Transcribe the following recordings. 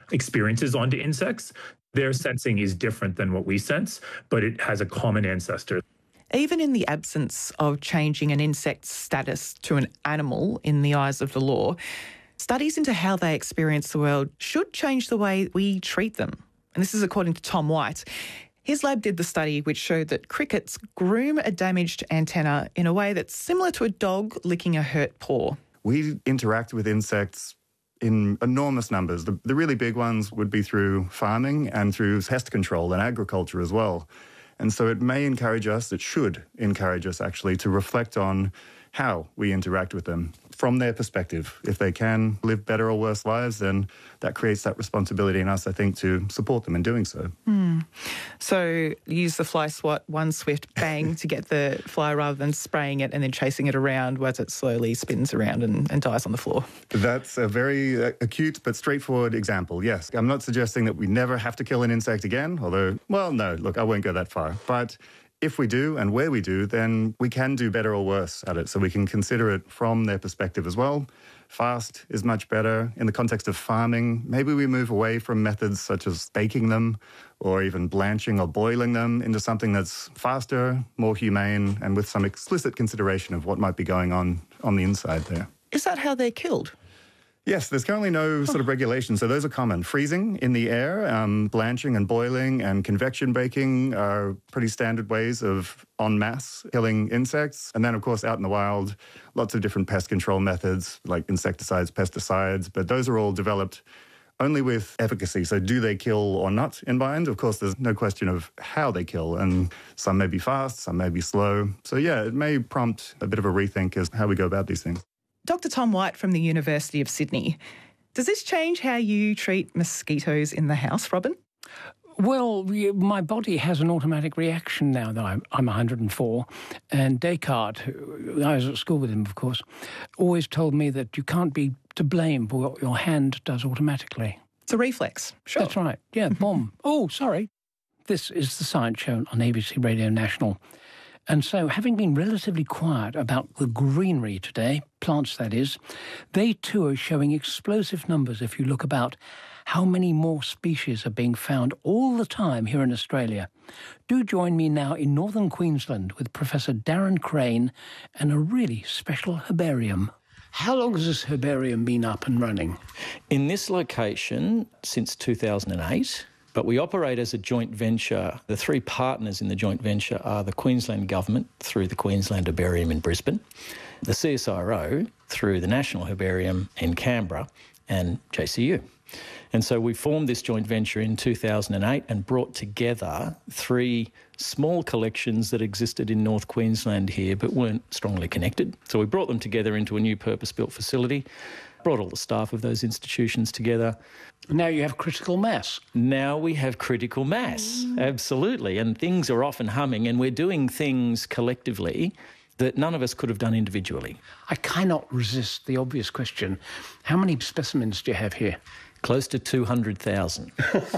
experiences onto insects. Their sensing is different than what we sense, but it has a common ancestor. Even in the absence of changing an insect's status to an animal in the eyes of the law, studies into how they experience the world should change the way we treat them. And this is according to Tom White. His lab did the study which showed that crickets groom a damaged antenna in a way that's similar to a dog licking a hurt paw. We interact with insects in enormous numbers. The really big ones would be through farming and through pest control and agriculture as well. And so it may encourage us, it should encourage us actually, to reflect on how we interact with them from their perspective. If they can live better or worse lives, then that creates that responsibility in us, I think, to support them in doing so. So use the fly swat, one swift bang to get the fly rather than spraying it and then chasing it around as it slowly spins around and dies on the floor. That's a very acute but straightforward example, yes. I'm not suggesting that we never have to kill an insect again, although, well, no, look, I won't go that far. But if we do, and where we do, then we can do better or worse at it. So we can consider it from their perspective as well. Fast is much better. In the context of farming, maybe we move away from methods such as baking them or even blanching or boiling them into something that's faster, more humane, and with some explicit consideration of what might be going on the inside there. Is that how they're killed? Yes, there's currently no sort of regulation, so those are common. Freezing in the air, blanching and boiling and convection baking are pretty standard ways of en masse killing insects. And then, of course, out in the wild, lots of different pest control methods like insecticides, pesticides, but those are all developed only with efficacy. So do they kill or not in mind? Of course, there's no question of how they kill, and some may be fast, some may be slow. So yeah, it may prompt a bit of a rethink as how we go about these things. Dr. Tom White from the University of Sydney. Does this change how you treat mosquitoes in the house, Robin? Well, my body has an automatic reaction now that I'm 104. And Descartes, who I was at school with him, of course, always told me that you can't be to blame for what your hand does automatically. It's a reflex. Sure. That's right. Yeah, boom. Oh, sorry. This is The Science Show on ABC Radio National. And so, having been relatively quiet about the greenery today, plants that is, they too are showing explosive numbers if you look about how many more species are being found all the time here in Australia. Do join me now in northern Queensland with Professor Darren Crane and a really special herbarium. How long has this herbarium been up and running? In this location since 2008. But we operate as a joint venture. The three partners in the joint venture are the Queensland Government through the Queensland Herbarium in Brisbane, the CSIRO through the National Herbarium in Canberra, and JCU. And so we formed this joint venture in 2008 and brought together three small collections that existed in North Queensland here but weren't strongly connected. So we brought them together into a new purpose-built facility, brought all the staff of those institutions together. Now you have critical mass. Now we have critical mass, absolutely. And things are off and humming, and we're doing things collectively that none of us could have done individually. I cannot resist the obvious question. How many specimens do you have here? Close to 200,000.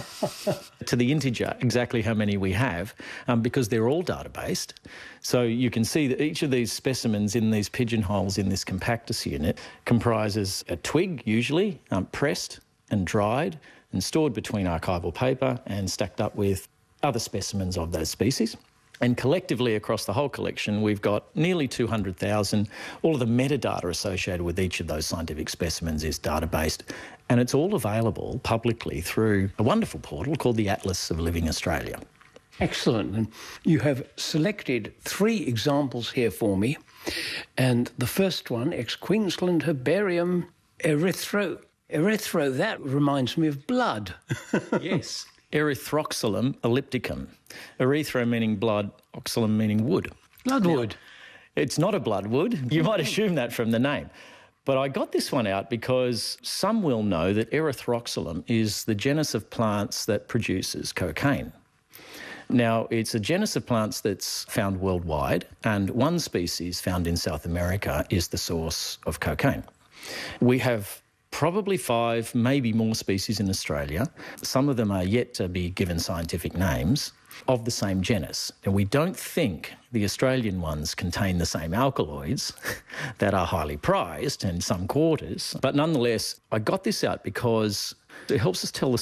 To the integer, exactly how many we have, because they're all data-based. So you can see that each of these specimens in these pigeonholes in this compactus unit comprises a twig, usually, pressed and dried and stored between archival paper and stacked up with other specimens of those species. And collectively across the whole collection, we've got nearly 200,000. All of the metadata associated with each of those scientific specimens is data-based, and it's all available publicly through a wonderful portal called the Atlas of Living Australia. Excellent. And you have selected three examples here for me. And the first one, ex-Queensland Herbarium erythro, that reminds me of blood. Yes. Erythroxylum ellipticum. Erythro meaning blood, oxylum meaning wood. Bloodwood. It's not a bloodwood. You might assume that from the name. But I got this one out because some will know that Erythroxylum is the genus of plants that produces cocaine. Now, it's a genus of plants that's found worldwide, and one species found in South America is the source of cocaine. We have probably 5, maybe more species in Australia. Some of them are yet to be given scientific names of the same genus. And we don't think the Australian ones contain the same alkaloids that are highly prized in some quarters. But nonetheless, I got this out because it helps us tell the